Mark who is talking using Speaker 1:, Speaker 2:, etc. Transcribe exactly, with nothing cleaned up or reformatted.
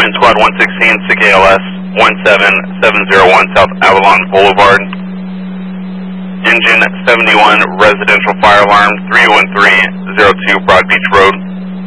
Speaker 1: Point Squad one sixteen, S I C A L S one seven seven zero one South Avalon Boulevard. Engine seventy-one, residential fire alarm three one three zero two Broad Beach Road.